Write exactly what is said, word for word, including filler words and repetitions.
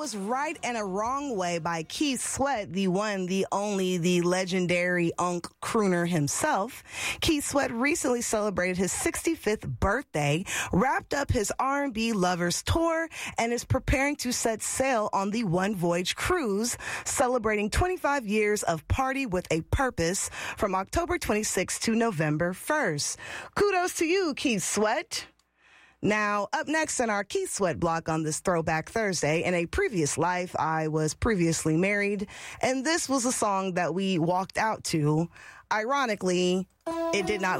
was Right and a Wrong Way by Keith Sweat, the one, the only, the legendary unk crooner himself. Keith Sweat recently celebrated his sixty-fifth birthday, wrapped up his R and B Lovers tour, and is preparing to set sail on the One Voyage cruise, celebrating twenty-five years of Party with a Purpose from October twenty-sixth to November first. Kudos to you, Keith Sweat. Now, up next in our Keith Sweat block on this Throwback Thursday, in a previous life, I was previously married, and this was a song that we walked out to. Ironically, it did not